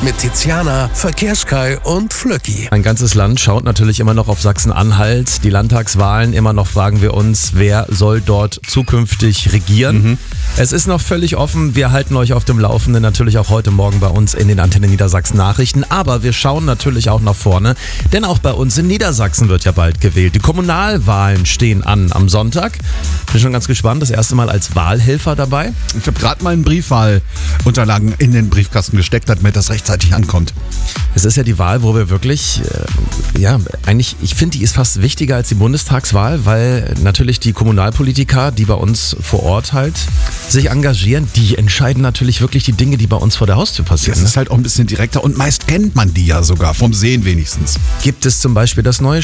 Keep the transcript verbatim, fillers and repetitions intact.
mit Tiziana, Verkehrskai und Flöcki. Ein ganzes Land schaut natürlich immer noch auf Sachsen-Anhalt. Die Landtagswahlen, immer noch fragen wir uns, wer soll dort zukünftig regieren. Mhm. Es ist noch völlig offen. Wir halten euch auf dem Laufenden, natürlich auch heute Morgen bei uns in den Antenne Niedersachsen Nachrichten. Aber wir schauen natürlich auch nach vorne, denn auch bei uns in Niedersachsen wird ja bald gewählt. Die Kommunalwahlen stehen an am Sonntag. Bin schon ganz gespannt, das erste Mal als Wahlhelfer dabei. Ich habe gerade mal einen Briefwahlunterlagen in den Briefkasten gesteckt, damit das rechtzeitig ankommt. Es ist ja die Wahl, wo wir wirklich, äh, ja, eigentlich, ich finde, die ist fast wichtiger als die Bundestagswahl, weil natürlich die Kommunalpolitiker, die bei uns vor Ort halt sich engagieren, die entscheiden natürlich wirklich die Dinge, die bei uns vor der Haustür passieren. Das ist halt auch ein bisschen direkter und meist kennt man die ja sogar, vom Sehen wenigstens. Gibt es zum Beispiel das neue